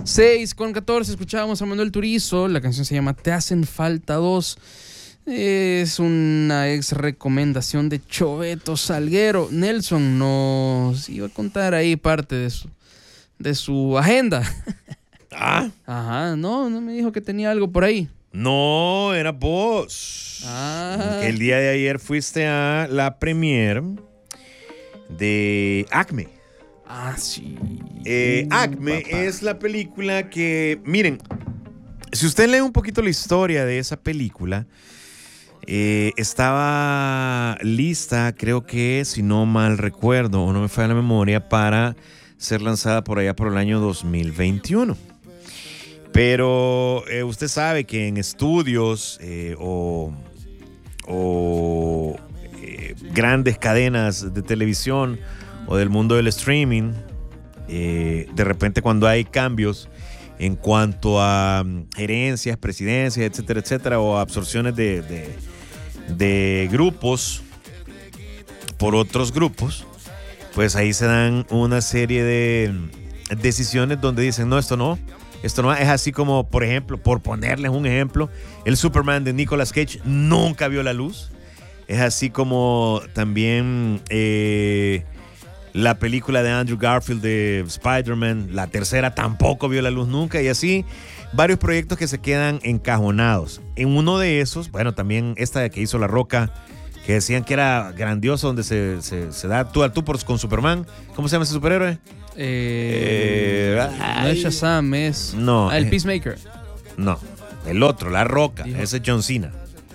6:14 escuchábamos a Manuel Turizo. La canción se llama Te hacen falta dos. Es una ex recomendación de Choveto Salguero. Nelson nos iba a contar ahí parte de su agenda. Ah. Ajá, no me dijo que tenía algo por ahí. No, era vos. Ah. Que el día de ayer fuiste a la premiere de Acme. Ah, sí. Acme papá. es la película que, miren, si usted lee un poquito la historia de esa película, estaba lista, creo que, si no mal recuerdo o no me falla la memoria, para ser lanzada por allá por el año 2021. Pero usted sabe que en estudios grandes cadenas de televisión o del mundo del streaming, de repente cuando hay cambios en cuanto a gerencias, presidencias, etcétera, etcétera, o absorciones de grupos por otros grupos, pues ahí se dan una serie de decisiones donde dicen, no, esto no, es así como, por ejemplo, por ponerles un ejemplo, el Superman de Nicolas Cage nunca vio la luz. Es así como también la película de Andrew Garfield de Spider-Man, la tercera tampoco vio la luz nunca, y así varios proyectos que se quedan encajonados. En uno de esos, bueno, también esta que hizo La Roca, que decían que era grandioso, donde se da tú al tú con Superman. ¿Cómo se llama ese superhéroe? No es Shazam, es no, el Peacemaker. No, el otro, La Roca, Dijo. ese es John Cena.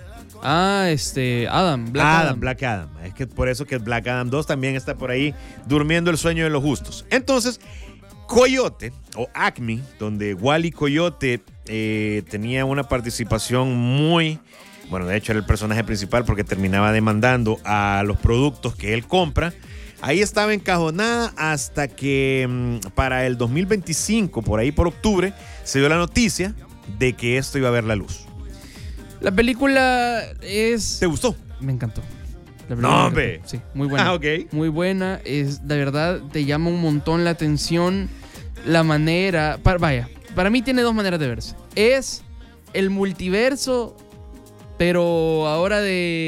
Black Adam. Es que por eso que Black Adam 2 también está por ahí durmiendo el sueño de los justos. Entonces, Coyote o Acme, donde Wally Coyote tenía una participación muy, bueno, de hecho era el personaje principal porque terminaba demandando a los productos que él compra. Ahí estaba encajonada hasta que para el 2025, por ahí por octubre, se dio la noticia de que esto iba a ver la luz. La película es... ¿Te gustó? Me encantó. No, hombre. Sí, muy buena. Ah, ok. Muy buena. Es, de verdad, te llama un montón la atención la manera... para mí tiene dos maneras de verse. Es el multiverso, pero ahora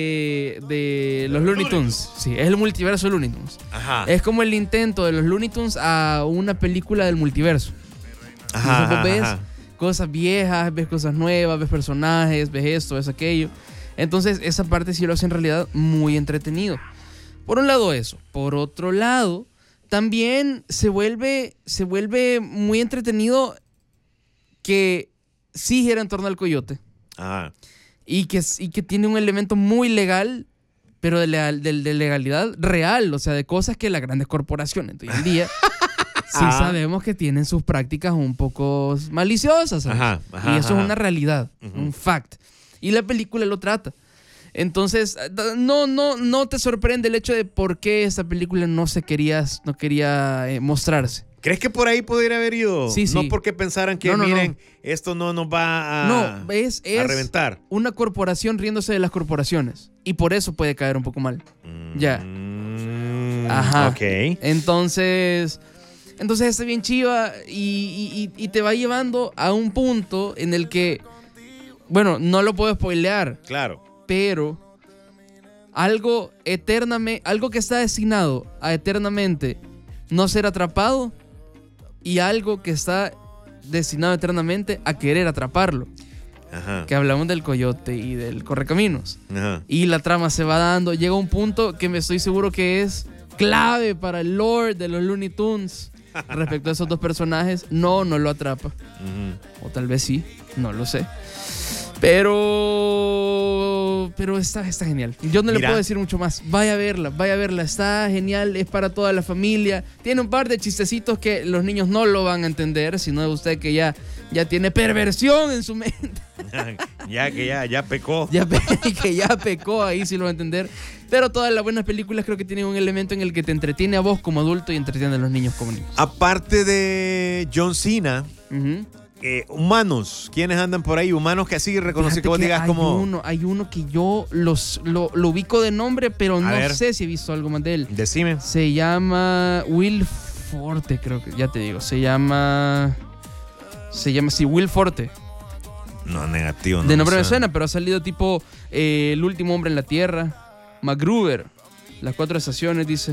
de los Looney Tunes. Sí, es el multiverso de Looney Tunes. Ajá. Es como el intento de los Looney Tunes a una película del multiverso. Ajá, Entonces, ves ajá. cosas viejas, ves cosas nuevas, ves personajes, ves esto, ves aquello. Entonces, esa parte sí lo hace en realidad muy entretenido. Por un lado eso. Por otro lado, también se vuelve muy entretenido que sí gira en torno al coyote. Ajá. Y que tiene un elemento muy legal, pero de legalidad real, o sea, de cosas que las grandes corporaciones de hoy en día sí sabemos que tienen sus prácticas un poco maliciosas, ¿sabes? Ajá, y eso ajá. es una realidad, un fact. Y la película lo trata. Entonces, no te sorprende el hecho de por qué esa película no quería mostrarse. ¿Crees que por ahí podría haber ido? Sí, sí. No porque pensaran que, No. esto no nos va a reventar. Una corporación riéndose de las corporaciones. Y por eso puede caer un poco mal. Ya. Ajá. Ok. Entonces está bien chiva y te va llevando a un punto en el que, bueno, no lo puedo spoilear. Claro. Pero algo que está destinado a eternamente no ser atrapado y algo que está destinado eternamente a querer atraparlo. Ajá. Que hablamos del coyote y del correcaminos. Ajá. Y la trama se va dando. Llega un punto que me estoy seguro que es clave para el lore de los Looney Tunes. Respecto a esos dos personajes, no lo atrapa. Uh-huh. O tal vez sí, no lo sé. Pero está genial. Yo no le puedo decir mucho más. Vaya a verla. Está genial, es para toda la familia. Tiene un par de chistecitos que los niños no lo van a entender, sino usted que ya tiene perversión en su mente. ya pecó. Que ya pecó, ahí sí lo va a entender. Pero todas las buenas películas creo que tienen un elemento en el que te entretiene a vos como adulto y entretiene a los niños como niños. Aparte de John Cena, humanos, ¿quiénes andan por ahí? Humanos que así reconocí que vos digas como... Hay uno que yo lo ubico de nombre, pero no sé si he visto algo más de él. Decime. Se llama Will Forte, creo que, ya te digo. Se llama... Se llama así, Will Forte. No, negativo. No De nombre me suena. suena, pero ha salido tipo El último hombre en la tierra, MacGruber, Las cuatro estaciones, dice.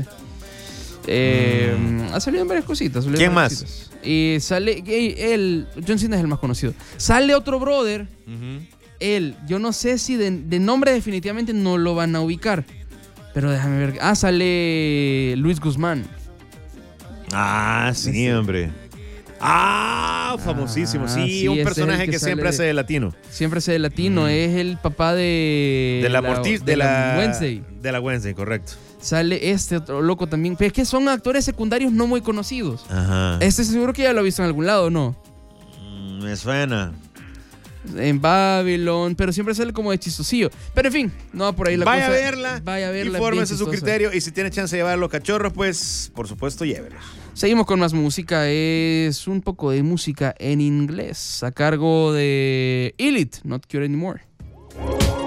Ha salido en varias cositas. ¿Quién más? Y sale, John Cena es el más conocido. Sale otro brother, él, yo no sé si de nombre definitivamente no lo van a ubicar, pero déjame ver. Sale Luis Guzmán. Ah, sí, hombre. Famosísimo. Sí, sí, un ese es personaje el que que siempre sale hace de latino. Siempre hace de latino, es el papá de De la Wednesday. De la Wednesday, correcto. Sale este otro loco también. Pero es que son actores secundarios no muy conocidos. Ajá. Este seguro que ya lo he visto en algún lado, ¿no? Me suena. En Babylon, pero siempre sale como de chistosillo. Pero en fin, no va por ahí la cosa. Vaya a verla. Infórmese su criterio y si tiene chance de llevar a los cachorros, pues por supuesto llévelos. Seguimos con más música. Es un poco de música en inglés a cargo de Elite, Not Cure Anymore.